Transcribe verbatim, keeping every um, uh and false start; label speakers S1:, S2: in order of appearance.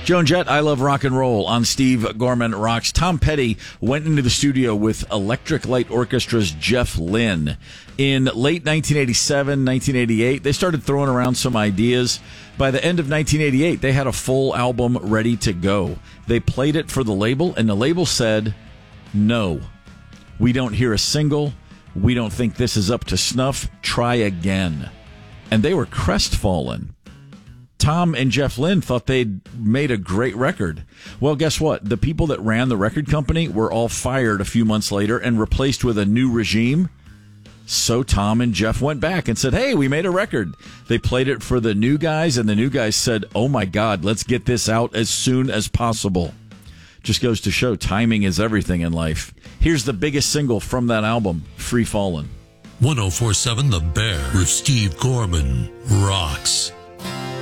S1: Joan Jett, I Love Rock and Roll on Steve Gorman Rocks. Tom Petty went into the studio with Electric Light Orchestra's Jeff Lynne. In late nineteen eighty-seven, nineteen eighty-eight, they started throwing around some ideas. By the end of nineteen eighty-eight, they had a full album ready to go. They played it for the label, and the label said, no, we don't hear a single. We don't think this is up to snuff. Try again. And they were crestfallen. Tom and Jeff Lynne thought they'd made a great record. Well, guess what? The people that ran the record company were all fired a few months later and replaced with a new regime. So Tom and Jeff went back and said, hey, we made a record. They played it for the new guys, and the new guys said, oh, my God, let's get this out as soon as possible. Just goes to show timing is everything in life. Here's the biggest single from that album, Free Fallin'.
S2: one oh four point seven The Bear with Steve Gorman rocks.